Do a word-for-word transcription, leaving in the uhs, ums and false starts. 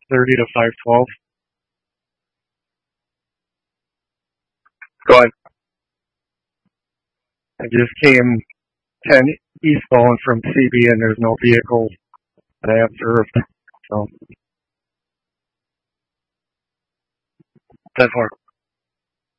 thirty to five twelve. Go ahead. I just came ten eastbound from C B and there's no vehicle that I observed. So, ten four.